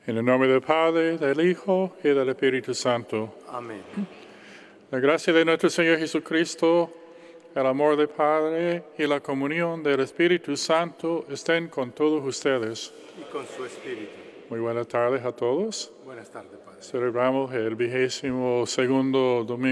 En el nombre del Padre, del Hijo y del Espíritu Santo. Amén. La gracia de nuestro Señor Jesucristo, el amor del Padre y la comunión del Espíritu Santo estén con todos ustedes. Y con su espíritu. Muy buenas tardes a todos. Buenas tardes, Padre. Celebramos el 22º domingo